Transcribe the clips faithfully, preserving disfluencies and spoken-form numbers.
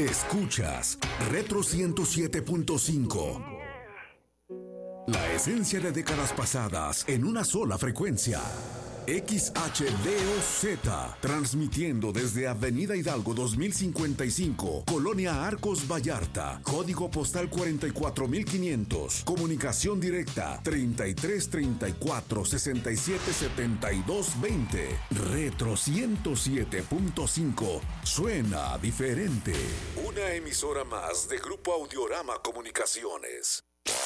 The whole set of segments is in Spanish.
Escuchas Retro ciento siete punto cinco. La esencia de décadas pasadas en una sola frecuencia. X H D O Z, transmitiendo desde Avenida Hidalgo dos mil cincuenta y cinco, Colonia Arcos Vallarta, código postal cuarenta y cuatro mil quinientos, comunicación directa treinta y tres treinta y cuatro sesenta y siete setenta y dos veinte. Retro ciento siete punto cinco, suena diferente. Una emisora más de Grupo Audiorama Comunicaciones.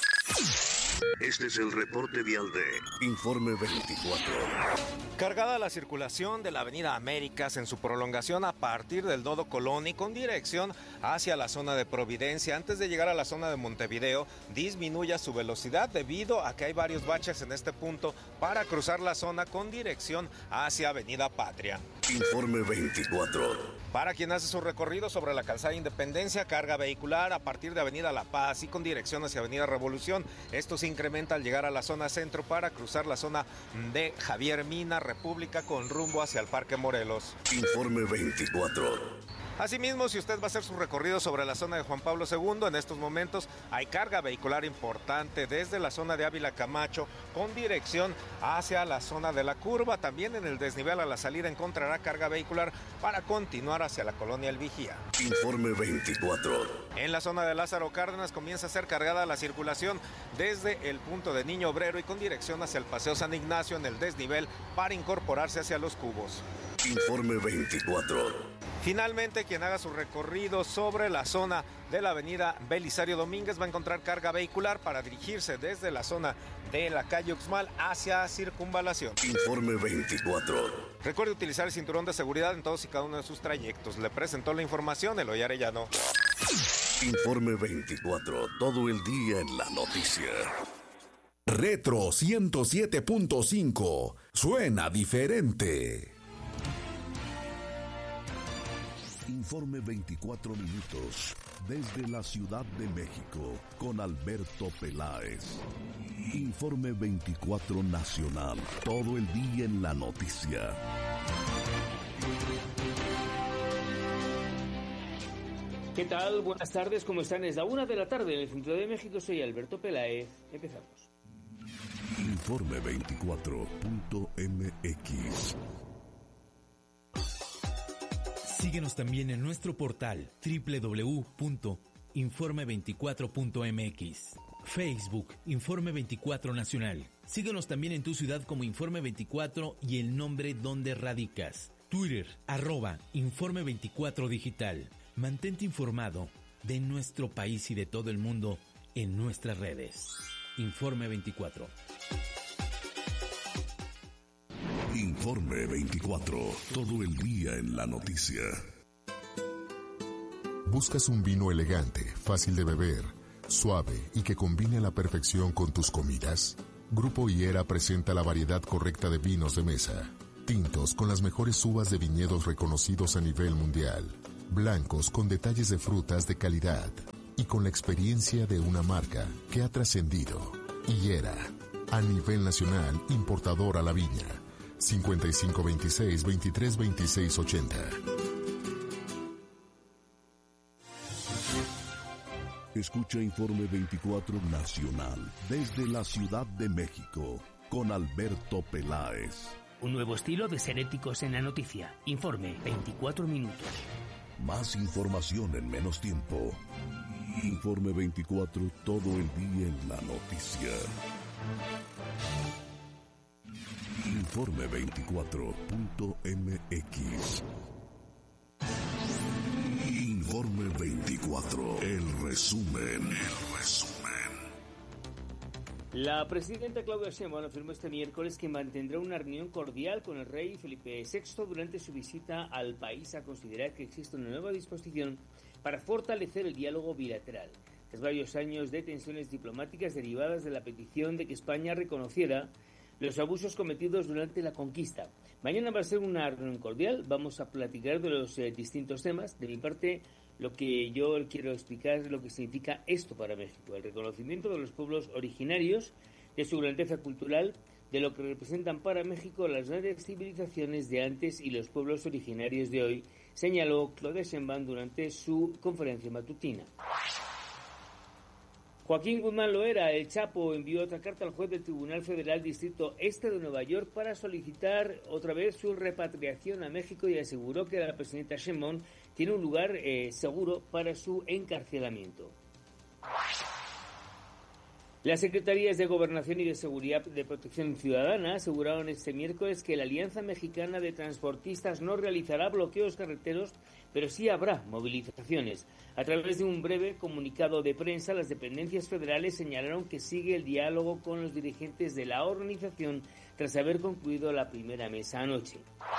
Este es el reporte vial de Informe veinticuatro. Cargada la circulación de la Avenida Américas en su prolongación a partir del Nodo Colón y con dirección hacia la zona de Providencia. Antes de llegar a la zona de Montevideo, disminuya su velocidad debido a que hay varios baches en este punto para cruzar la zona con dirección hacia Avenida Patria. Informe veinticuatro. Para quien hace su recorrido sobre la calzada Independencia, carga vehicular a partir de Avenida La Paz y con dirección hacia Avenida Revolución. Esto se incrementa al llegar a la zona centro para cruzar la zona de Javier Mina, República, con rumbo hacia el Parque Morelos. Informe veinticuatro. Asimismo, si usted va a hacer su recorrido sobre la zona de Juan Pablo segundo, en estos momentos hay carga vehicular importante desde la zona de Ávila Camacho con dirección hacia la zona de la curva. También en el desnivel a la salida encontrará carga vehicular para continuar hacia la colonia El Vigía. Informe veinticuatro. En la zona de Lázaro Cárdenas comienza a ser cargada la circulación desde el punto de Niño Obrero y con dirección hacia el Paseo San Ignacio en el desnivel para incorporarse hacia Los Cubos. Informe veinticuatro. Finalmente, quien haga su recorrido sobre la zona de la avenida Belisario Domínguez va a encontrar carga vehicular para dirigirse desde la zona de la calle Uxmal hacia Circunvalación. Informe veinticuatro. Recuerde utilizar el cinturón de seguridad en todos y cada uno de sus trayectos. Le presentó la información Eloy Arellano. Informe veinticuatro, todo el día en la noticia. Retro ciento siete punto cinco, suena diferente. Informe veinticuatro minutos, desde la Ciudad de México, con Alberto Peláez. Informe veinticuatro nacional, todo el día en la noticia. ¿Qué tal? Buenas tardes, ¿cómo están? Es la una de la tarde en el centro de México, soy Alberto Peláez. Empezamos. Informe veinticuatro punto m x. Síguenos también en nuestro portal doble u doble u doble u punto informe veinticuatro punto m x. Facebook, Informe veinticuatro Nacional. Síguenos también en tu ciudad como Informe veinticuatro y el nombre donde radicas. Twitter, arroba Informe veinticuatro Digital. Mantente informado de nuestro país y de todo el mundo en nuestras redes. Informe veinticuatro. Informe veinticuatro, todo el día en la noticia. ¿Buscas un vino elegante, fácil de beber, suave y que combine a la perfección con tus comidas? Grupo Higuera presenta la variedad correcta de vinos de mesa. Tintos con las mejores uvas de viñedos reconocidos a nivel mundial. Blancos con detalles de frutas de calidad. Y con la experiencia de una marca que ha trascendido. Higuera, a nivel nacional, importador a la viña. cincuenta y cinco veintiséis veintitrés veintiséis ochenta. Escucha Informe veinticuatro Nacional desde la Ciudad de México con Alberto Peláez. Un nuevo estilo de ser éticos en la noticia. Informe veinticuatro minutos. Más información en menos tiempo. Informe veinticuatro, todo el día en la noticia. Informe veinticuatro punto m x. Informe veinticuatro, el resumen, el resumen. La presidenta Claudia Sheinbaum afirmó este miércoles que mantendrá una reunión cordial con el rey Felipe sexto durante su visita al país, a considerar que existe una nueva disposición para fortalecer el diálogo bilateral. Tras varios años de tensiones diplomáticas derivadas de la petición de que España reconociera los abusos cometidos durante la conquista. Mañana va a ser una reunión cordial, vamos a platicar de los eh, distintos temas. De mi parte, lo que yo quiero explicar es lo que significa esto para México, el reconocimiento de los pueblos originarios, de su grandeza cultural, de lo que representan para México las grandes civilizaciones de antes y los pueblos originarios de hoy, señaló Claudia Sheinbaum durante su conferencia matutina. Joaquín Guzmán Loera, el Chapo, envió otra carta al juez del Tribunal Federal Distrito Este de Nueva York para solicitar otra vez su repatriación a México y aseguró que la presidenta Sheinbaum tiene un lugar eh, seguro para su encarcelamiento. Las Secretarías de Gobernación y de Seguridad de Protección Ciudadana aseguraron este miércoles que la Alianza Mexicana de Transportistas no realizará bloqueos carreteros, pero sí habrá movilizaciones. A través de un breve comunicado de prensa, las dependencias federales señalaron que sigue el diálogo con los dirigentes de la organización tras haber concluido la primera mesa anoche.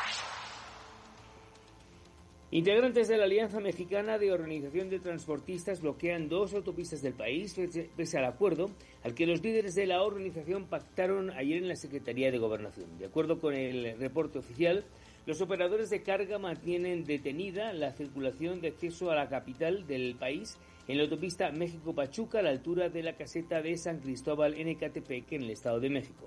Integrantes de la Alianza Mexicana de Organización de Transportistas bloquean dos autopistas del país pese al acuerdo al que los líderes de la organización pactaron ayer en la Secretaría de Gobernación. De acuerdo con el reporte oficial, los operadores de carga mantienen detenida la circulación de acceso a la capital del país en la autopista México-Pachuca a la altura de la caseta de San Cristóbal en Ecatepec, en el Estado de México.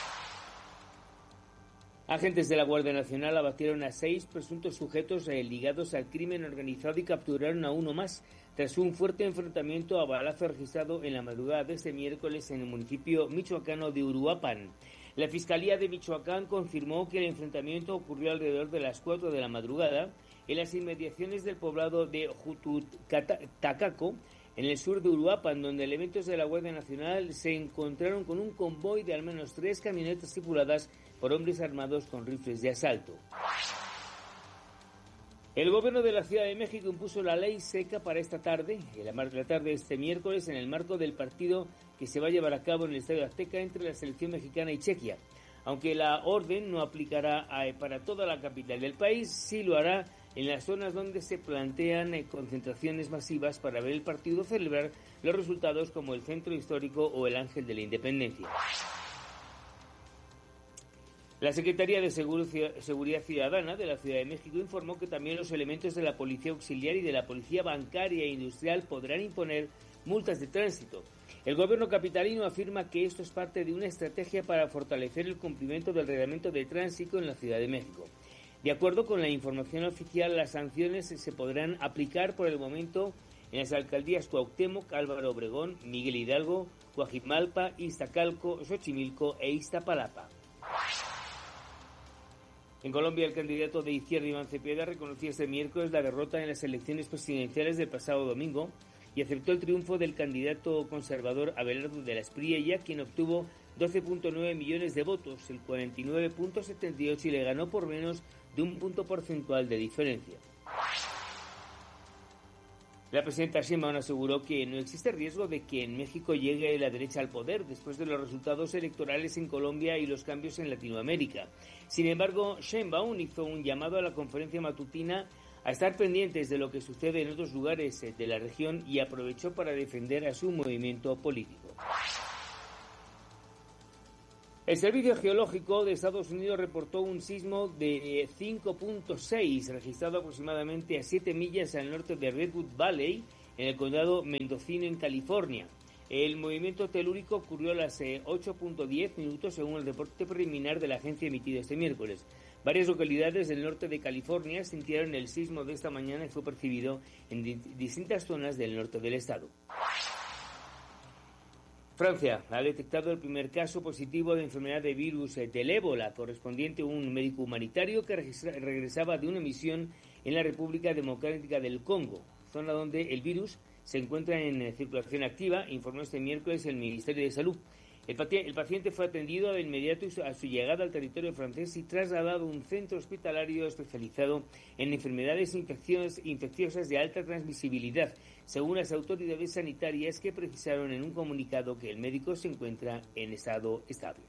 Agentes de la Guardia Nacional abatieron a seis presuntos sujetos eh, ligados al crimen organizado y capturaron a uno más tras un fuerte enfrentamiento a balazo registrado en la madrugada de este miércoles en el municipio michoacano de Uruapan. La Fiscalía de Michoacán confirmó que el enfrentamiento ocurrió alrededor de las cuatro de la madrugada en las inmediaciones del poblado de Jututacaco, en el sur de Uruapan, donde elementos de la Guardia Nacional se encontraron con un convoy de al menos tres camionetas tripuladas por hombres armados con rifles de asalto. El gobierno de la Ciudad de México impuso la ley seca para esta tarde, en la tarde de este miércoles, en el marco del partido que se va a llevar a cabo en el Estadio Azteca entre la selección mexicana y Chequia. Aunque la orden no aplicará a, para toda la capital del país, sí lo hará en las zonas donde se plantean eh, concentraciones masivas para ver el partido celebrar los resultados, como el Centro Histórico o el Ángel de la Independencia. La Secretaría de Seguridad Ciudadana de la Ciudad de México informó que también los elementos de la Policía Auxiliar y de la Policía Bancaria e Industrial podrán imponer multas de tránsito. El gobierno capitalino afirma que esto es parte de una estrategia para fortalecer el cumplimiento del reglamento de tránsito en la Ciudad de México. De acuerdo con la información oficial, las sanciones se podrán aplicar por el momento en las alcaldías Cuauhtémoc, Álvaro Obregón, Miguel Hidalgo, Coajimalpa, Iztacalco, Xochimilco e Iztapalapa. En Colombia, el candidato de izquierda Iván Cepeda reconoció este miércoles la derrota en las elecciones presidenciales del pasado domingo y aceptó el triunfo del candidato conservador Abelardo de la Espriella, quien obtuvo doce punto nueve millones de votos, el cuarenta y nueve punto setenta y ocho, y le ganó por menos de un punto porcentual de diferencia. La presidenta Sheinbaum aseguró que no existe riesgo de que en México llegue la derecha al poder después de los resultados electorales en Colombia y los cambios en Latinoamérica. Sin embargo, Sheinbaum hizo un llamado a la conferencia matutina a estar pendientes de lo que sucede en otros lugares de la región y aprovechó para defender a su movimiento político. El Servicio Geológico de Estados Unidos reportó un sismo de cinco punto seis registrado aproximadamente a siete millas al norte de Redwood Valley, en el condado mendocino, en California. El movimiento telúrico ocurrió a las ocho punto diez minutos según el reporte preliminar de la agencia emitido este miércoles. Varias localidades del norte de California sintieron el sismo de esta mañana y fue percibido en di- distintas zonas del norte del estado. Francia ha detectado el primer caso positivo de enfermedad de virus del ébola, correspondiente a un médico humanitario que registra- regresaba de una misión en la República Democrática del Congo, zona donde el virus se encuentra en circulación activa, informó este miércoles el Ministerio de Salud. El, paci- el paciente fue atendido de inmediato a su llegada al territorio francés y trasladado a un centro hospitalario especializado en enfermedades infecciosas, infecciosas de alta transmisibilidad, según las autoridades sanitarias, que precisaron en un comunicado que el médico se encuentra en estado estable.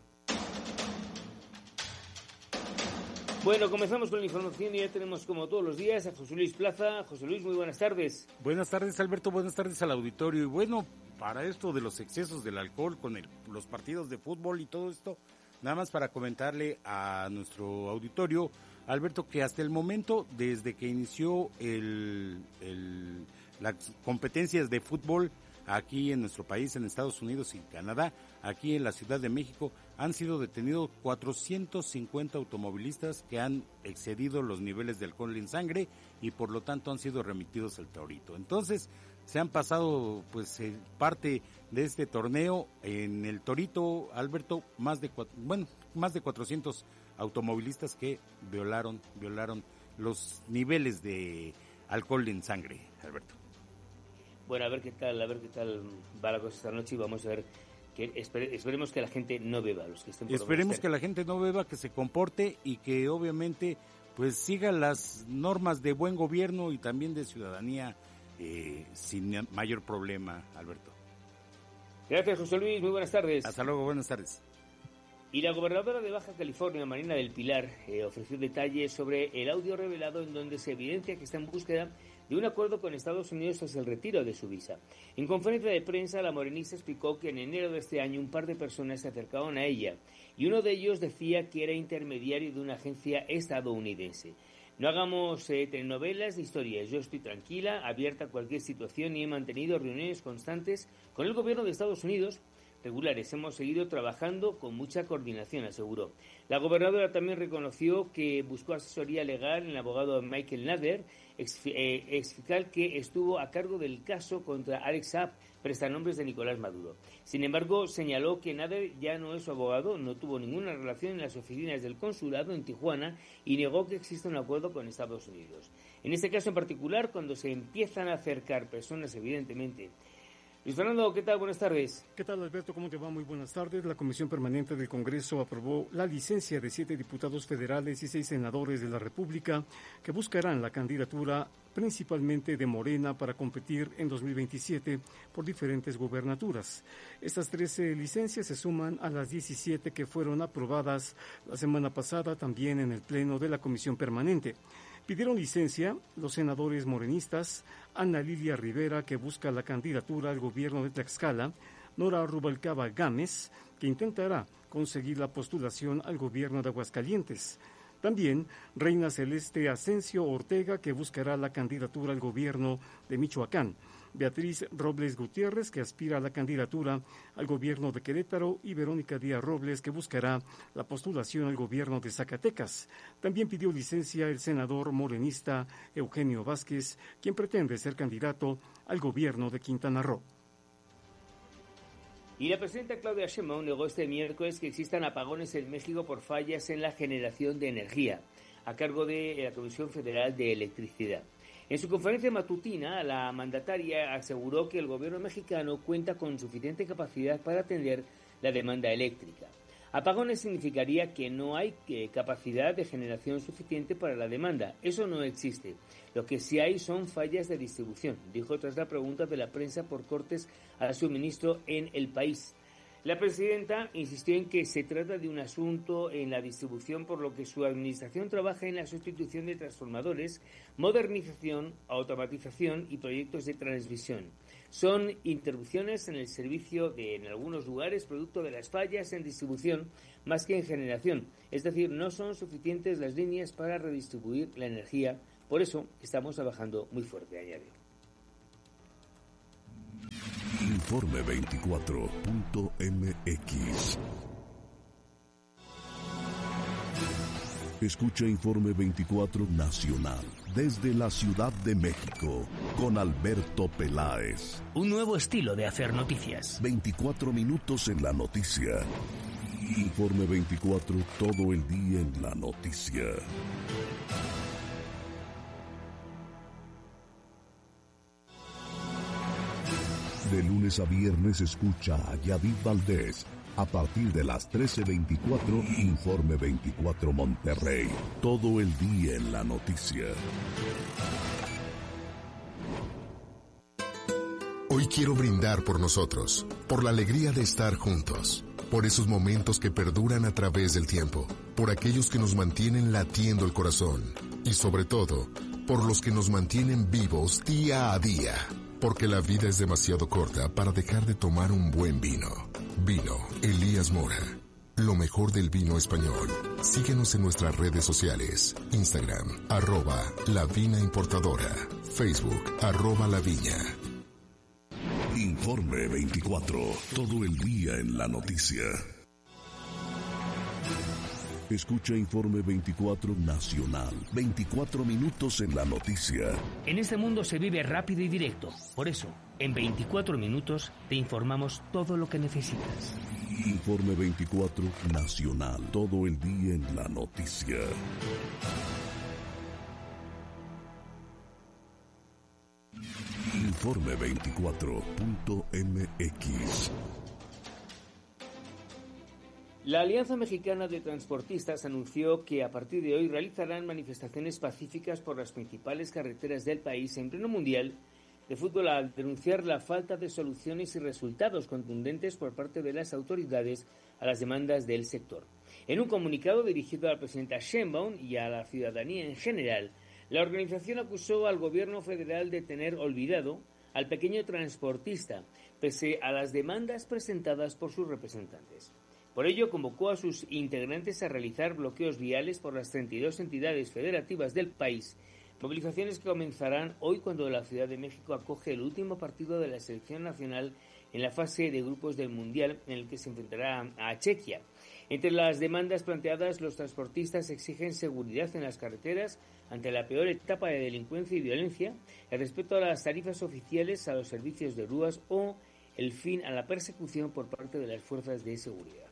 Bueno, comenzamos con la información y ya tenemos, como todos los días, a José Luis Plaza. José Luis, muy buenas tardes. Buenas tardes, Alberto, buenas tardes al auditorio. Y bueno, para esto de los excesos del alcohol con el, los partidos de fútbol y todo esto, nada más para comentarle a nuestro auditorio, Alberto, que hasta el momento, desde que inició el, el, las competencias de fútbol aquí en nuestro país, en Estados Unidos y Canadá, aquí en la Ciudad de México, han sido detenidos cuatrocientos cincuenta automovilistas que han excedido los niveles de alcohol en sangre y por lo tanto han sido remitidos al Torito. Entonces, se han pasado pues eh, parte de este torneo en el Torito, Alberto, más de bueno, más de cuatrocientos automovilistas que violaron violaron los niveles de alcohol en sangre, Alberto. Bueno, a ver qué tal, a ver qué tal va la cosa esta noche y vamos a ver que espere, esperemos que la gente no beba, los que estén por Esperemos que la gente no beba, que se comporte y que obviamente pues siga las normas de buen gobierno y también de ciudadanía eh, sin mayor problema, Alberto. Gracias, José Luis, muy buenas tardes. Hasta luego, buenas tardes. Y la gobernadora de Baja California, Marina del Pilar, eh, ofreció detalles sobre el audio revelado en donde se evidencia que está en búsqueda de un acuerdo con Estados Unidos tras el retiro de su visa. En conferencia de prensa, la morenista explicó que en enero de este año un par de personas se acercaron a ella y uno de ellos decía que era intermediario de una agencia estadounidense. No hagamos eh, telenovelas de historias, yo estoy tranquila, abierta a cualquier situación y he mantenido reuniones constantes con el gobierno de Estados Unidos regulares. Hemos seguido trabajando con mucha coordinación, aseguró. La gobernadora también reconoció que buscó asesoría legal en el abogado Michael Nader, ex, eh, ex fiscal que estuvo a cargo del caso contra Alex Saab, prestanombres de Nicolás Maduro. Sin embargo, señaló que Nader ya no es su abogado, no tuvo ninguna relación en las oficinas del consulado en Tijuana y negó que exista un acuerdo con Estados Unidos. En este caso en particular, cuando se empiezan a acercar personas, evidentemente. Luis Fernando, ¿qué tal? Buenas tardes. ¿Qué tal, Alberto? ¿Cómo te va? Muy buenas tardes. La Comisión Permanente del Congreso aprobó la licencia de siete diputados federales y seis senadores de la República que buscarán la candidatura principalmente de Morena para competir en dos mil veintisiete por diferentes gubernaturas. Estas trece licencias se suman a las diecisiete que fueron aprobadas la semana pasada también en el Pleno de la Comisión Permanente. Pidieron licencia los senadores morenistas Ana Lilia Rivera, que busca la candidatura al gobierno de Tlaxcala, Nora Rubalcaba Gámez, que intentará conseguir la postulación al gobierno de Aguascalientes. También Reina Celeste Asensio Ortega, que buscará la candidatura al gobierno de Michoacán. Beatriz Robles Gutiérrez, que aspira a la candidatura al gobierno de Querétaro, y Verónica Díaz Robles, que buscará la postulación al gobierno de Zacatecas. También pidió licencia el senador morenista Eugenio Vázquez, quien pretende ser candidato al gobierno de Quintana Roo. Y la presidenta Claudia Sheinbaum negó este miércoles que existan apagones en México por fallas en la generación de energía, a cargo de la Comisión Federal de Electricidad. En su conferencia matutina, la mandataria aseguró que el gobierno mexicano cuenta con suficiente capacidad para atender la demanda eléctrica. Apagones significaría que no hay capacidad de generación suficiente para la demanda. Eso no existe. Lo que sí hay son fallas de distribución, dijo tras la pregunta de la prensa por cortes al suministro en el país. La presidenta insistió en que se trata de un asunto en la distribución, por lo que su administración trabaja en la sustitución de transformadores, modernización, automatización y proyectos de transmisión. Son interrupciones en el servicio de, en algunos lugares, producto de las fallas en distribución más que en generación. Es decir, no son suficientes las líneas para redistribuir la energía. Por eso estamos trabajando muy fuerte, añadió. Informe veinticuatro punto m x. Escucha Informe veinticuatro Nacional desde la Ciudad de México con Alberto Peláez. Un nuevo estilo de hacer noticias. veinticuatro minutos en la noticia. Informe veinticuatro, todo el día en la noticia. De lunes a viernes escucha a Yadid Valdés a partir de las trece veinticuatro, Informe veinticuatro Monterrey. Todo el día en la noticia. Hoy quiero brindar por nosotros, por la alegría de estar juntos, por esos momentos que perduran a través del tiempo, por aquellos que nos mantienen latiendo el corazón y sobre todo, por los que nos mantienen vivos día a día. Porque la vida es demasiado corta para dejar de tomar un buen vino. Vino Elías Mora. Lo mejor del vino español. Síguenos en nuestras redes sociales. Instagram, arroba La Vina Importadora. Facebook, arroba La Viña. Informe Informe veinticuatro, todo el día en la noticia. Escucha Informe veinticuatro Nacional, veinticuatro minutos en la noticia. En este mundo se vive rápido y directo. Por eso, en veinticuatro minutos te informamos todo lo que necesitas. Informe veinticuatro Nacional, todo el día en la noticia. Informe veinticuatro punto m x. La Alianza Mexicana de Transportistas anunció que a partir de hoy realizarán manifestaciones pacíficas por las principales carreteras del país en pleno mundial de fútbol al denunciar la falta de soluciones y resultados contundentes por parte de las autoridades a las demandas del sector. En un comunicado dirigido a la presidenta Sheinbaum y a la ciudadanía en general, la organización acusó al gobierno federal de tener olvidado al pequeño transportista, pese a las demandas presentadas por sus representantes. Por ello, convocó a sus integrantes a realizar bloqueos viales por las treinta y dos entidades federativas del país, movilizaciones que comenzarán hoy cuando la Ciudad de México acoge el último partido de la selección nacional en la fase de grupos del Mundial, en el que se enfrentará a Chequia. Entre las demandas planteadas, los transportistas exigen seguridad en las carreteras ante la peor etapa de delincuencia y violencia, el respeto a las tarifas oficiales, a los servicios de grúas o el fin a la persecución por parte de las fuerzas de seguridad.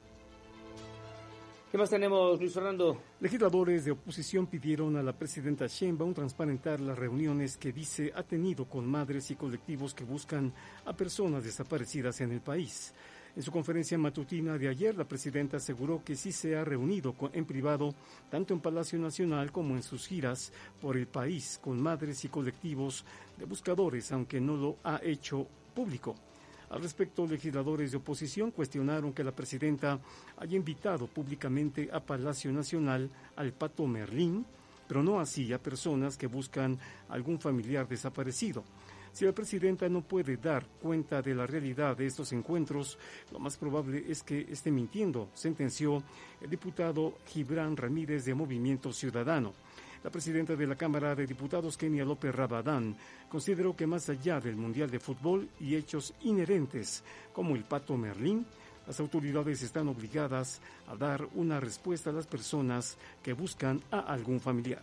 ¿Qué más tenemos, Luis Fernando? Legisladores de oposición pidieron a la presidenta Sheinbaum transparentar las reuniones que dice ha tenido con madres y colectivos que buscan a personas desaparecidas en el país. En su conferencia matutina de ayer, la presidenta aseguró que sí se ha reunido con, en privado, tanto en Palacio Nacional como en sus giras por el país, con madres y colectivos de buscadores, aunque no lo ha hecho público. Al respecto, legisladores de oposición cuestionaron que la presidenta haya invitado públicamente a Palacio Nacional al Pato Merlín, pero no así a personas que buscan algún familiar desaparecido. Si la presidenta no puede dar cuenta de la realidad de estos encuentros, lo más probable es que esté mintiendo, sentenció el diputado Gibran Ramírez de Movimiento Ciudadano. La presidenta de la Cámara de Diputados, Kenia López Rabadán, consideró que más allá del Mundial de Fútbol y hechos inherentes como el Pato Merlín, las autoridades están obligadas a dar una respuesta a las personas que buscan a algún familiar.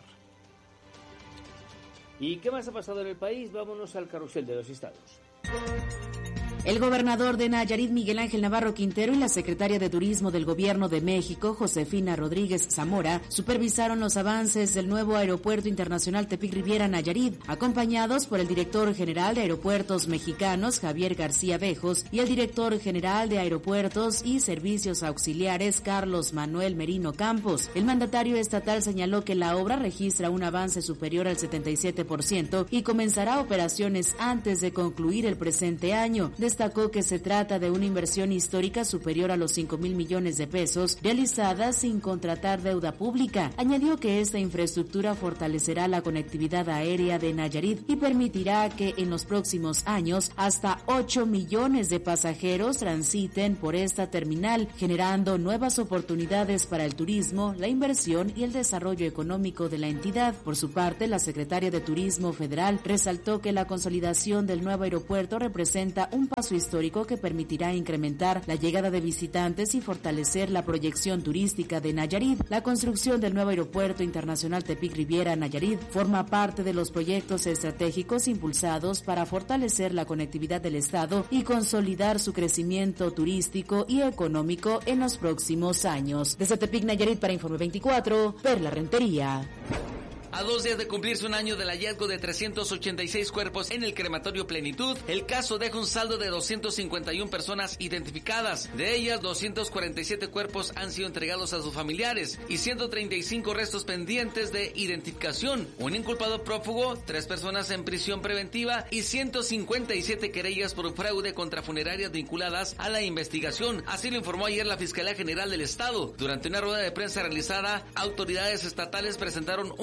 ¿Y qué más ha pasado en el país? Vámonos al carrusel de los estados. El gobernador de Nayarit, Miguel Ángel Navarro Quintero, y la secretaria de Turismo del Gobierno de México, Josefina Rodríguez Zamora, supervisaron los avances del nuevo Aeropuerto Internacional Tepic-Riviera Nayarit, acompañados por el director general de Aeropuertos Mexicanos, Javier García Bejos, y el director general de Aeropuertos y Servicios Auxiliares, Carlos Manuel Merino Campos. El mandatario estatal señaló que la obra registra un avance superior al setenta y siete por ciento y comenzará operaciones antes de concluir el presente año. Destacó que se trata de una inversión histórica superior a los cinco mil millones de pesos, realizada sin contratar deuda pública. Añadió que esta infraestructura fortalecerá la conectividad aérea de Nayarit y permitirá que en los próximos años hasta ocho millones de pasajeros transiten por esta terminal, generando nuevas oportunidades para el turismo, la inversión y el desarrollo económico de la entidad. Por su parte, la secretaria de Turismo Federal resaltó que la consolidación del nuevo aeropuerto representa un paso histórico que permitirá incrementar la llegada de visitantes y fortalecer la proyección turística de Nayarit. La construcción del nuevo Aeropuerto Internacional Tepic-Riviera Nayarit forma parte de los proyectos estratégicos impulsados para fortalecer la conectividad del Estado y consolidar su crecimiento turístico y económico en los próximos años. Desde Tepic, Nayarit, para Informe veinticuatro, Perla Rentería. A dos días de cumplirse un año del hallazgo de trescientos ochenta y seis cuerpos en el crematorio Plenitud, el caso deja un saldo de doscientas cincuenta y una personas identificadas. De ellas, doscientos cuarenta y siete cuerpos han sido entregados a sus familiares y ciento treinta y cinco restos pendientes de identificación. Un inculpado prófugo, tres personas en prisión preventiva y ciento cincuenta y siete querellas por fraude contra funerarias vinculadas a la investigación. Así lo informó ayer la Fiscalía General del Estado. Durante una rueda de prensa realizada, autoridades estatales presentaron un balance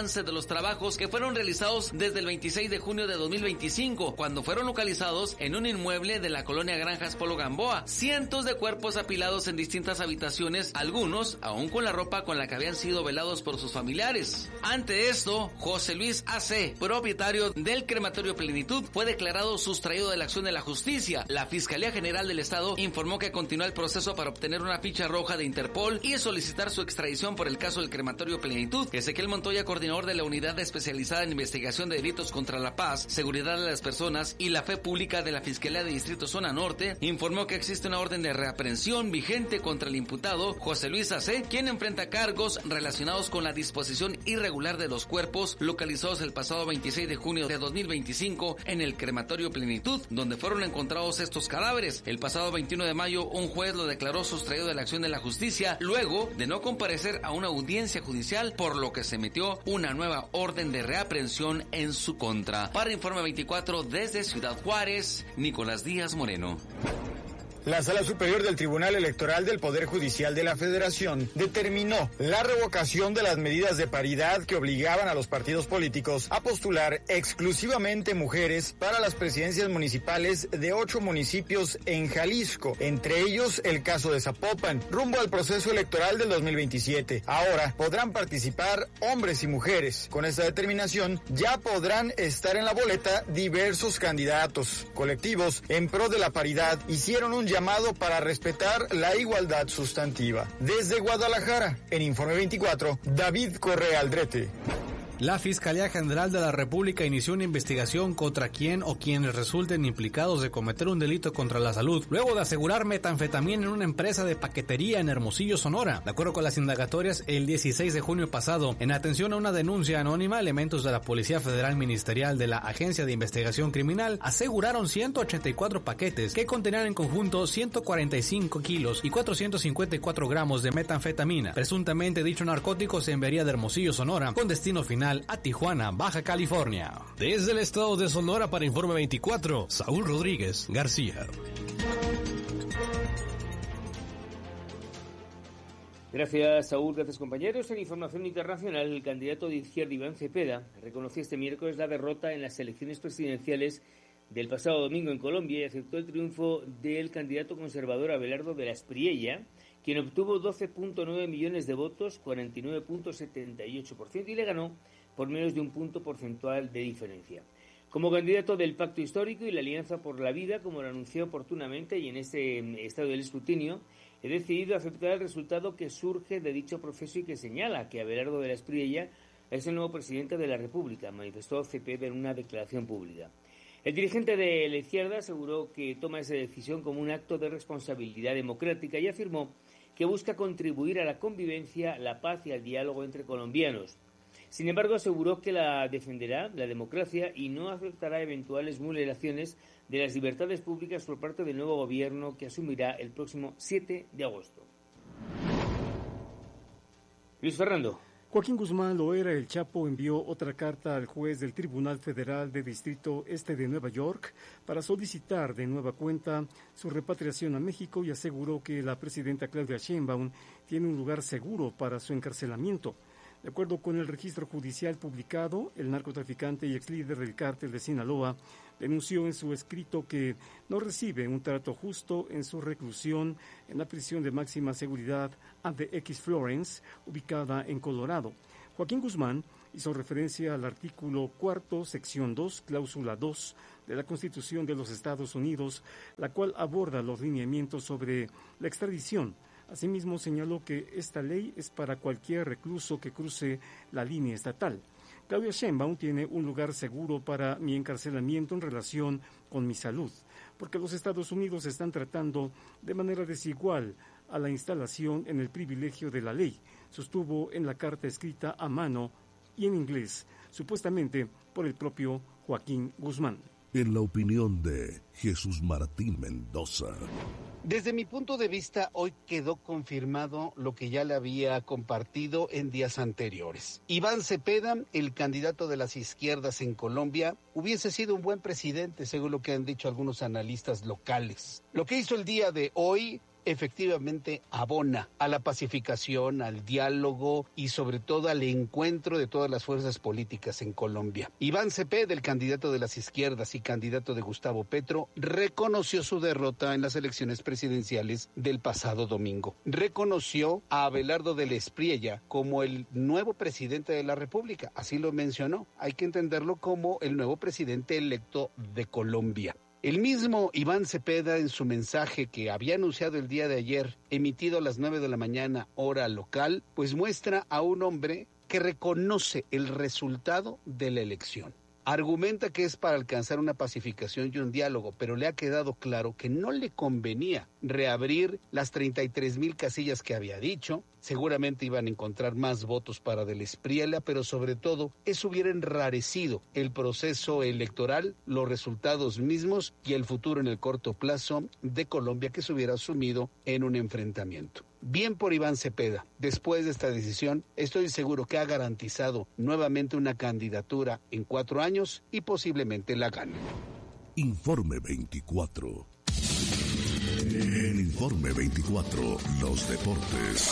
avance de los trabajos que fueron realizados desde el veintiséis de junio de dos mil veinticinco, cuando fueron localizados en un inmueble de la colonia Granjas Polo Gamboa, cientos de cuerpos apilados en distintas habitaciones, algunos aún con la ropa con la que habían sido velados por sus familiares. Ante esto, José Luis A C, propietario del crematorio Plenitud, fue declarado sustraído de la acción de la justicia. La Fiscalía General del Estado informó que continúa el proceso para obtener una ficha roja de Interpol y solicitar su extradición por el caso del crematorio Plenitud. Ezequiel Montoya, coordinador de la Unidad Especializada en Investigación de Delitos contra la Paz, Seguridad de las Personas y la Fe Pública de la Fiscalía de Distrito Zona Norte, informó que existe una orden de reaprehensión vigente contra el imputado José Luis A C, quien enfrenta cargos relacionados con la disposición irregular de los cuerpos localizados el pasado veintiséis de junio de dos mil veinticinco en el crematorio Plenitud, donde fueron encontrados estos cadáveres. El pasado veintiuno de mayo, un juez lo declaró sustraído de la acción de la justicia luego de no comparecer a una audiencia judicial, por lo que se emitió una nueva orden de reaprehensión en su contra. Para Informe veinticuatro desde Ciudad Juárez, Nicolás Díaz Moreno. La Sala Superior del Tribunal Electoral del Poder Judicial de la Federación determinó la revocación de las medidas de paridad que obligaban a los partidos políticos a postular exclusivamente mujeres para las presidencias municipales de ocho municipios en Jalisco, entre ellos el caso de Zapopan, rumbo al proceso electoral del dos mil veintisiete. Ahora podrán participar hombres y mujeres. Con esta determinación ya podrán estar en la boleta diversos candidatos. Colectivos en pro de la paridad hicieron un llamado para respetar la igualdad sustantiva. Desde Guadalajara, en Informe veinticuatro, David Correa Aldrete. La Fiscalía General de la República inició una investigación contra quien o quienes resulten implicados de cometer un delito contra la salud, luego de asegurar metanfetamina en una empresa de paquetería en Hermosillo, Sonora. De acuerdo con las indagatorias, el dieciséis de junio pasado, en atención a una denuncia anónima, elementos de la Policía Federal Ministerial de la Agencia de Investigación Criminal aseguraron ciento ochenta y cuatro paquetes que contenían en conjunto ciento cuarenta y cinco kilos y cuatrocientos cincuenta y cuatro gramos de metanfetamina. Presuntamente dicho narcótico se enviaría de Hermosillo, Sonora, con destino final a Tijuana, Baja California. Desde el estado de Sonora para Informe veinticuatro, Saúl Rodríguez García. Gracias, Saúl. Gracias, compañeros. En información internacional, el candidato de izquierda Iván Cepeda reconoció este miércoles la derrota en las elecciones presidenciales del pasado domingo en Colombia y aceptó el triunfo del candidato conservador Abelardo de la Espriella, quien obtuvo doce punto nueve millones de votos, cuarenta y nueve punto setenta y ocho por ciento, y le ganó por menos de un punto porcentual de diferencia. Como candidato del Pacto Histórico y la Alianza por la Vida, como lo anunció oportunamente y en este estado del escrutinio, he decidido aceptar el resultado que surge de dicho proceso y que señala que Abelardo de la Espriella es el nuevo presidente de la República, manifestó Cepeda en una declaración pública. El dirigente de la izquierda aseguró que toma esa decisión como un acto de responsabilidad democrática y afirmó que busca contribuir a la convivencia, la paz y al diálogo entre colombianos. Sin embargo, aseguró que la defenderá la democracia y no aceptará eventuales vulneraciones de las libertades públicas por parte del nuevo gobierno que asumirá el próximo siete de agosto. Luis Fernando. Joaquín Guzmán Loera El Chapo envió otra carta al juez del Tribunal Federal de Distrito Este de Nueva York para solicitar de nueva cuenta su repatriación a México y aseguró que la presidenta Claudia Sheinbaum tiene un lugar seguro para su encarcelamiento. De acuerdo con el registro judicial publicado, el narcotraficante y ex líder del cártel de Sinaloa denunció en su escrito que no recibe un trato justo en su reclusión en la prisión de máxima seguridad ante X Florence, ubicada en Colorado. Joaquín Guzmán hizo referencia al artículo cuarto, sección dos, cláusula dos de la Constitución de los Estados Unidos, la cual aborda los lineamientos sobre la extradición. Asimismo, señaló que esta ley es para cualquier recluso que cruce la línea estatal. Claudia Sheinbaum tiene un lugar seguro para mi encarcelamiento en relación con mi salud, porque los Estados Unidos están tratando de manera desigual a la instalación en el privilegio de la ley, sostuvo en la carta escrita a mano y en inglés, supuestamente por el propio Joaquín Guzmán. En la opinión de Jesús Martín Mendoza. Desde mi punto de vista, hoy quedó confirmado lo que ya le había compartido en días anteriores. Iván Cepeda, el candidato de las izquierdas en Colombia, hubiese sido un buen presidente, según lo que han dicho algunos analistas locales. Lo que hizo el día de hoy efectivamente abona a la pacificación, al diálogo y sobre todo al encuentro de todas las fuerzas políticas en Colombia. Iván Cepeda, el candidato de las izquierdas y candidato de Gustavo Petro, reconoció su derrota en las elecciones presidenciales del pasado domingo. Reconoció a Abelardo del Espriella como el nuevo presidente de la República, así lo mencionó. Hay que entenderlo como el nuevo presidente electo de Colombia. El mismo Iván Cepeda, en su mensaje que había anunciado el día de ayer, emitido a las nueve de la mañana, hora local, pues muestra a un hombre que reconoce el resultado de la elección. Argumenta que es para alcanzar una pacificación y un diálogo, pero le ha quedado claro que no le convenía reabrir las treinta y tres mil casillas que había dicho. Seguramente iban a encontrar más votos para del Espriella, pero sobre todo eso hubiera enrarecido el proceso electoral, los resultados mismos y el futuro en el corto plazo de Colombia, que se hubiera sumido en un enfrentamiento. Bien por Iván Cepeda. Después de esta decisión, estoy seguro que ha garantizado nuevamente una candidatura en cuatro años y posiblemente la gane. Informe veinticuatro. En Informe veinticuatro, los deportes.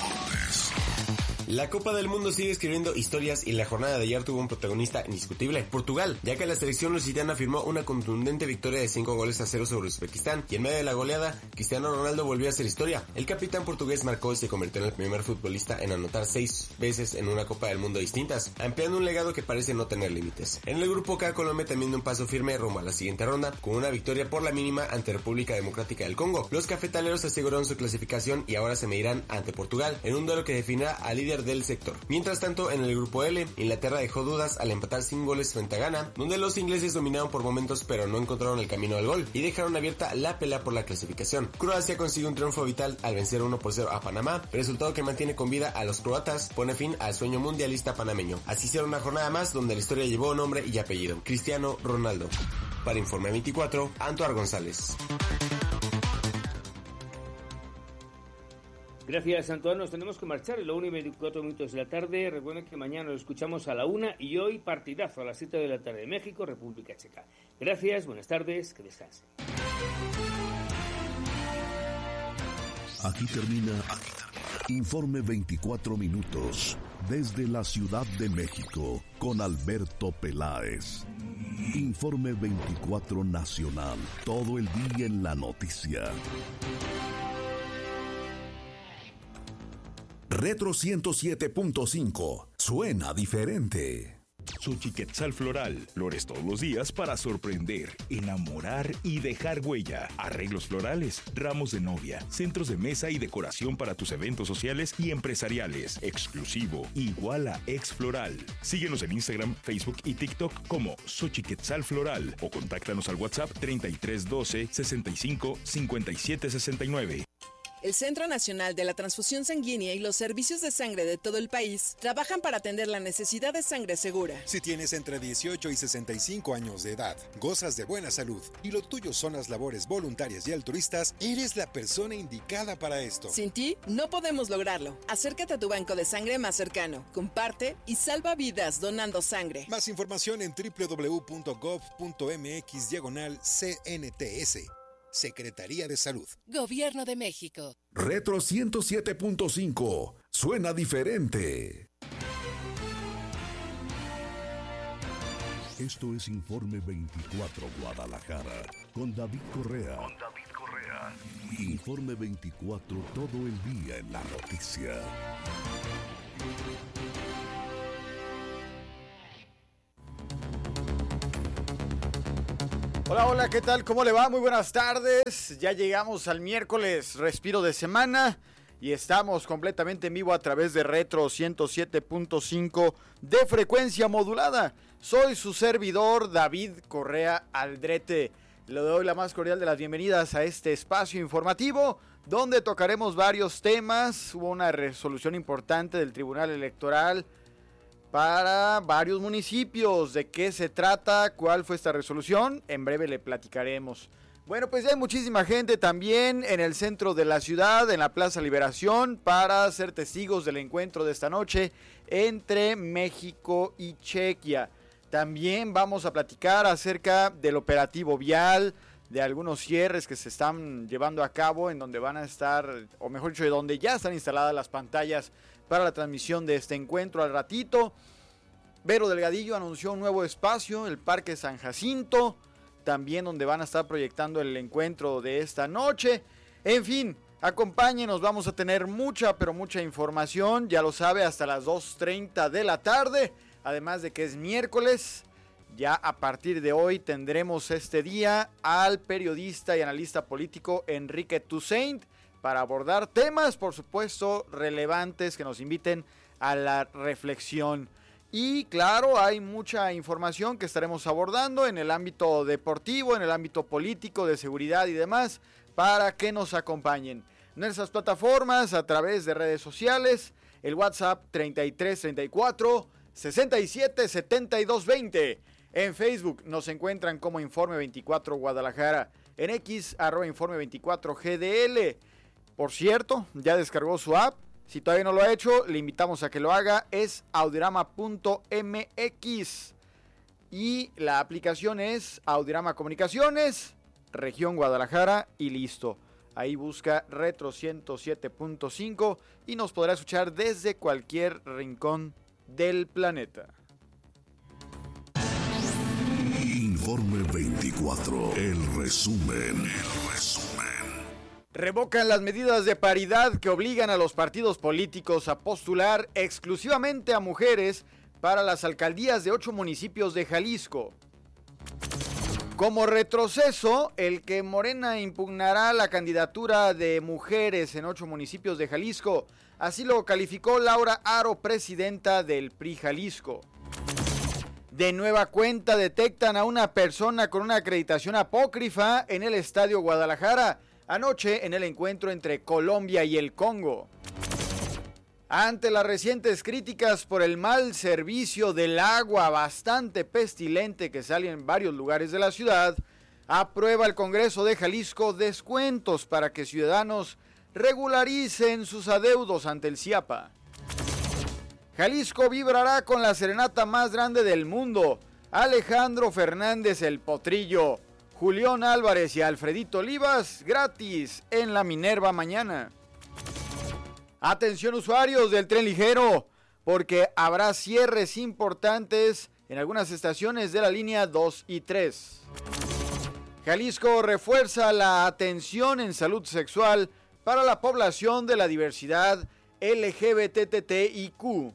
La Copa del Mundo sigue escribiendo historias y la jornada de ayer tuvo un protagonista indiscutible, Portugal, ya que la selección lusitana firmó una contundente victoria de cinco goles a cero sobre Uzbekistán, y en medio de la goleada, Cristiano Ronaldo volvió a hacer historia. El capitán portugués marcó y se convirtió en el primer futbolista en anotar seis veces en una Copa del Mundo distintas, ampliando un legado que parece no tener límites. En el grupo K, Colombia también dio un paso firme rumbo a la siguiente ronda, con una victoria por la mínima ante República Democrática del Congo. Los cafetaleros aseguraron su clasificación y ahora se medirán ante Portugal en un duelo que definirá al líder del sector. Mientras tanto, en el grupo L, Inglaterra dejó dudas al empatar sin goles frente a Ghana, donde los ingleses dominaron por momentos pero no encontraron el camino al gol y dejaron abierta la pelea por la clasificación. Croacia consiguió un triunfo vital al vencer uno por cero a Panamá, resultado que mantiene con vida a los croatas, pone fin al sueño mundialista panameño. Así será una jornada más donde la historia llevó nombre y apellido: Cristiano Ronaldo. Para Informe veinticuatro, Antoar González. Gracias, Antoine. Nos tenemos que marchar a la una y veinticuatro minutos de la tarde. Recuerden que mañana lo escuchamos a la una y hoy partidazo a las siete de la tarde. México, República Checa. Gracias, buenas tardes, que descansen. Aquí termina, aquí termina Informe veinticuatro minutos desde la Ciudad de México con Alberto Peláez. Informe veinticuatro Nacional, todo el día en la noticia. Retro ciento siete punto cinco. Suena diferente. Xochiquetzal Floral. Flores todos los días para sorprender, enamorar y dejar huella. Arreglos florales, ramos de novia, centros de mesa y decoración para tus eventos sociales y empresariales. Exclusivo, igual a Ex Floral. Síguenos en Instagram, Facebook y TikTok como Xochiquetzal Floral o contáctanos al WhatsApp treinta y tres doce sesenta y cinco cincuenta y siete sesenta y nueve. El Centro Nacional de la Transfusión Sanguínea y los servicios de sangre de todo el país trabajan para atender la necesidad de sangre segura. Si tienes entre dieciocho y sesenta y cinco años de edad, gozas de buena salud y lo tuyo son las labores voluntarias y altruistas, eres la persona indicada para esto. Sin ti, no podemos lograrlo. Acércate a tu banco de sangre más cercano, comparte y salva vidas donando sangre. Más información en doble u doble u doble u punto gov punto mx diagonal C N T S. Secretaría de Salud. Gobierno de México. Retro ciento siete punto cinco. Suena diferente. Esto es Informe veinticuatro Guadalajara con David Correa. Con David Correa. Informe veinticuatro, todo el día en la noticia. Hola, hola, ¿qué tal? ¿Cómo le va? Muy buenas tardes. Ya llegamos al miércoles, respiro de semana, y estamos completamente en vivo a través de Retro ciento siete punto cinco de frecuencia modulada. Soy su servidor, David Correa Aldrete. Le doy la más cordial de las bienvenidas a este espacio informativo, donde tocaremos varios temas. Hubo una resolución importante del Tribunal Electoral para varios municipios. ¿De qué se trata? ¿Cuál fue esta resolución? En breve le platicaremos. Bueno, pues ya hay muchísima gente también en el centro de la ciudad, en la Plaza Liberación, para ser testigos del encuentro de esta noche entre México y Chequia. También vamos a platicar acerca del operativo vial, de algunos cierres que se están llevando a cabo, en donde van a estar, o mejor dicho, de donde ya están instaladas las pantallas para la transmisión de este encuentro al ratito. Vero Delgadillo anunció un nuevo espacio, el Parque San Jacinto, también donde van a estar proyectando el encuentro de esta noche. En fin, acompáñenos, vamos a tener mucha, pero mucha información, ya lo sabe, hasta las dos treinta de la tarde, además de que es miércoles. Ya a partir de hoy tendremos este día al periodista y analista político Enrique Toussaint para abordar temas, por supuesto, relevantes que nos inviten a la reflexión. Y claro, hay mucha información que estaremos abordando en el ámbito deportivo, en el ámbito político, de seguridad y demás, para que nos acompañen. Nuestras plataformas a través de redes sociales, el WhatsApp treinta y tres treinta y cuatro sesenta y siete setenta y dos veinte. En Facebook nos encuentran como Informe veinticuatro Guadalajara. En X, arroba Informe veinticuatro G D L. Por cierto, ya descargó su app. Si todavía no lo ha hecho, le invitamos a que lo haga. Es audiorama punto m x. Y la aplicación es Audiorama Comunicaciones, Región Guadalajara y listo. Ahí busca Retro ciento siete punto cinco y nos podrá escuchar desde cualquier rincón del planeta. Informe veinticuatro, el resumen, el resumen. Revocan las medidas de paridad que obligan a los partidos políticos a postular exclusivamente a mujeres para las alcaldías de ocho municipios de Jalisco. Como retroceso, el que Morena impugnará la candidatura de mujeres en ocho municipios de Jalisco. Así lo calificó Laura Aro, presidenta del P R I Jalisco. De nueva cuenta detectan a una persona con una acreditación apócrifa en el Estadio Guadalajara, anoche en el encuentro entre Colombia y el Congo. Ante las recientes críticas por el mal servicio del agua bastante pestilente que sale en varios lugares de la ciudad, aprueba el Congreso de Jalisco descuentos para que ciudadanos regularicen sus adeudos ante el CIAPA. Jalisco vibrará con la serenata más grande del mundo. Alejandro Fernández el Potrillo, Julián Álvarez y Alfredito Olivas gratis en la Minerva mañana. Atención usuarios del tren ligero, porque habrá cierres importantes en algunas estaciones de la línea dos y tres. Jalisco refuerza la atención en salud sexual para la población de la diversidad L G B T T I Q.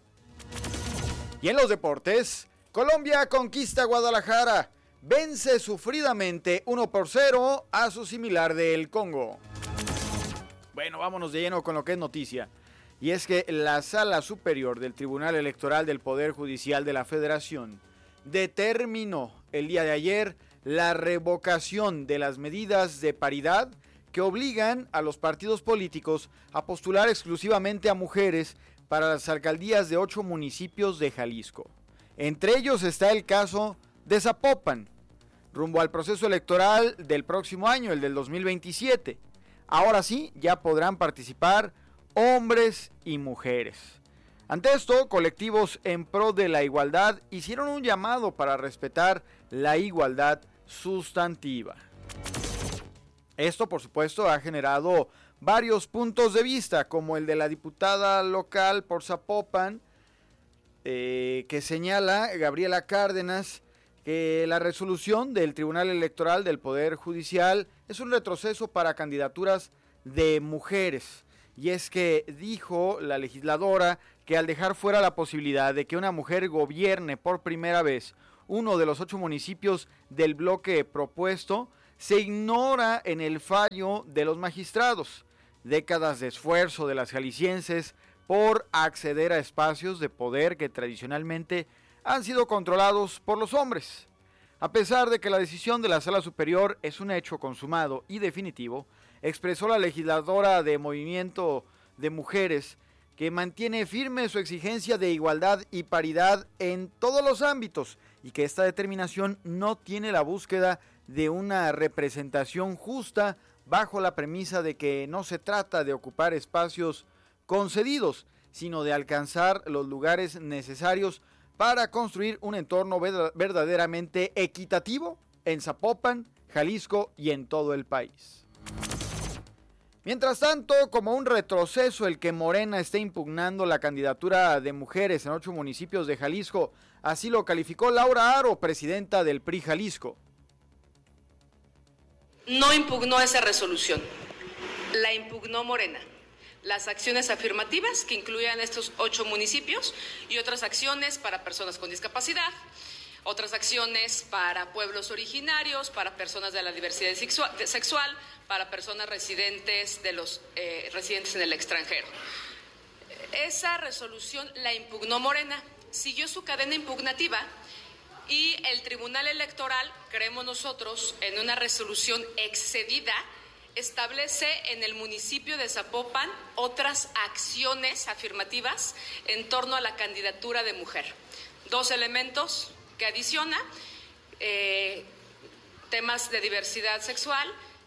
Y en los deportes, Colombia conquista Guadalajara, vence sufridamente uno por cero a su similar del Congo. Bueno, vámonos de lleno con lo que es noticia. Y es que la Sala Superior del Tribunal Electoral del Poder Judicial de la Federación determinó el día de ayer la revocación de las medidas de paridad que obligan a los partidos políticos a postular exclusivamente a mujeres para las alcaldías de ocho municipios de Jalisco. Entre ellos está el caso de Zapopan, rumbo al proceso electoral del próximo año, el del dos mil veintisiete. Ahora sí, ya podrán participar hombres y mujeres. Ante esto, colectivos en pro de la igualdad hicieron un llamado para respetar la igualdad sustantiva. Esto, por supuesto, ha generado varios puntos de vista, como el de la diputada local por Zapopan, eh, que señala, Gabriela Cárdenas, que la resolución del Tribunal Electoral del Poder Judicial es un retroceso para candidaturas de mujeres. Y es que dijo la legisladora que al dejar fuera la posibilidad de que una mujer gobierne por primera vez uno de los ocho municipios del bloque propuesto, se ignora en el fallo de los magistrados décadas de esfuerzo de las jaliscienses por acceder a espacios de poder que tradicionalmente han sido controlados por los hombres. A pesar de que la decisión de la Sala Superior es un hecho consumado y definitivo, expresó la legisladora de Movimiento de Mujeres que mantiene firme su exigencia de igualdad y paridad en todos los ámbitos y que esta determinación no tiene la búsqueda de una representación justa bajo la premisa de que no se trata de ocupar espacios concedidos, sino de alcanzar los lugares necesarios para construir un entorno verdaderamente equitativo en Zapopan, Jalisco y en todo el país. Mientras tanto, como un retroceso el que Morena esté impugnando la candidatura de mujeres en ocho municipios de Jalisco, así lo calificó Laura Aro, presidenta del P R I Jalisco. No impugnó esa resolución, la impugnó Morena. Las acciones afirmativas que incluían estos ocho municipios y otras acciones para personas con discapacidad, otras acciones para pueblos originarios, para personas de la diversidad sexual, para personas residentes de los eh, residentes en el extranjero. Esa resolución la impugnó Morena, siguió su cadena impugnativa y el Tribunal Electoral, creemos nosotros, en una resolución excedida, establece en el municipio de Zapopan otras acciones afirmativas en torno a la candidatura de mujer. Dos elementos que adiciona, eh, temas de diversidad sexual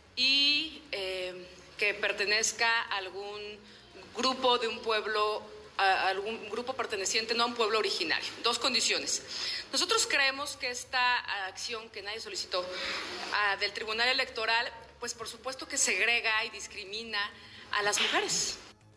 y eh, que pertenezca a algún grupo de un pueblo, a algún grupo perteneciente no a un pueblo originario. Dos condiciones. Nosotros creemos que esta acción que nadie solicitó a, del Tribunal Electoral, pues por supuesto que segrega y discrimina a las mujeres.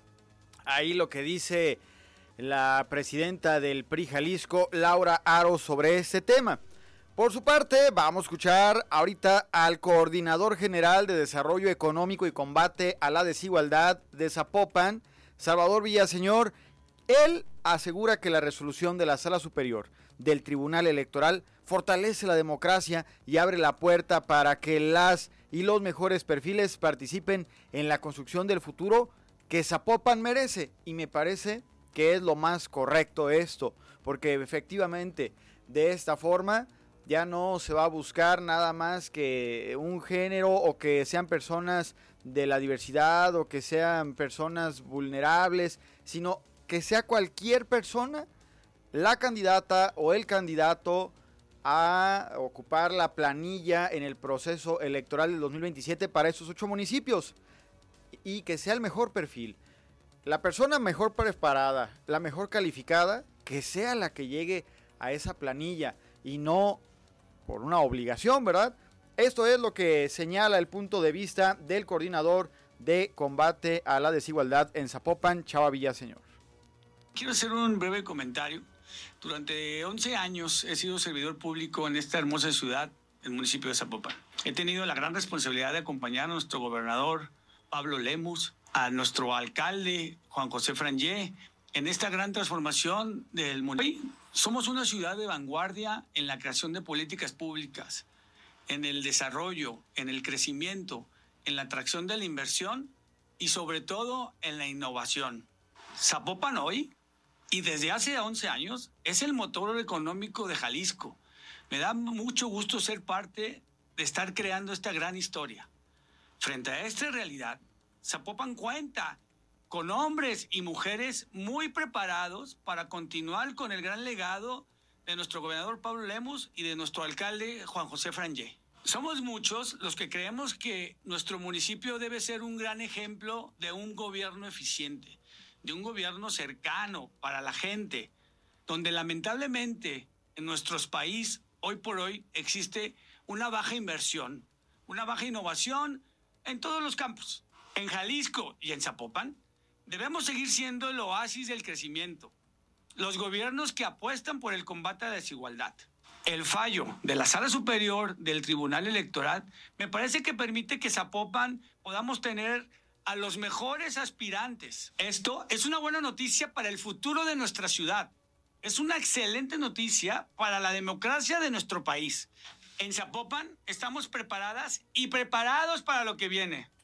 Ahí lo que dice la presidenta del P R I Jalisco, Laura Aro, sobre este tema. Por su parte, vamos a escuchar ahorita al coordinador general de Desarrollo Económico y Combate a la Desigualdad de Zapopan, Salvador Villaseñor. Él asegura que la resolución de la Sala Superior del Tribunal Electoral fortalece la democracia y abre la puerta para que las y los mejores perfiles participen en la construcción del futuro que Zapopan merece. Y me parece que es lo más correcto esto, porque efectivamente de esta forma ya no se va a buscar nada más que un género o que sean personas de la diversidad o que sean personas vulnerables, sino que sea cualquier persona la candidata o el candidato a ocupar la planilla en el proceso electoral del dos mil veintisiete para esos ocho municipios y que sea el mejor perfil. La persona mejor preparada, la mejor calificada, que sea la que llegue a esa planilla y no por una obligación, ¿verdad? Esto es lo que señala el punto de vista del coordinador de combate a la desigualdad en Zapopan, Chava Villaseñor. Quiero hacer un breve comentario. Durante once años he sido servidor público en esta hermosa ciudad, el municipio de Zapopan. He tenido la gran responsabilidad de acompañar a nuestro gobernador, Pablo Lemus, a nuestro alcalde, Juan José Frangé, en esta gran transformación del municipio. Somos una ciudad de vanguardia en la creación de políticas públicas, en el desarrollo, en el crecimiento, en la atracción de la inversión y sobre todo en la innovación. Zapopan hoy, y desde hace once años, es el motor económico de Jalisco. Me da mucho gusto ser parte de estar creando esta gran historia. Frente a esta realidad, Zapopan cuenta con hombres y mujeres muy preparados para continuar con el gran legado de nuestro gobernador Pablo Lemus y de nuestro alcalde Juan José Frangé. Somos muchos los que creemos que nuestro municipio debe ser un gran ejemplo de un gobierno eficiente, de un gobierno cercano para la gente, donde lamentablemente en nuestro país hoy por hoy existe una baja inversión, una baja innovación en todos los campos. En Jalisco y en Zapopan debemos seguir siendo el oasis del crecimiento, los gobiernos que apuestan por el combate a la desigualdad. El fallo de la Sala Superior del Tribunal Electoral me parece que permite que Zapopan podamos tener a los mejores aspirantes. Esto es una buena noticia para el futuro de nuestra ciudad. Es una excelente noticia para la democracia de nuestro país. En Zapopan estamos preparadas y preparados para lo que viene.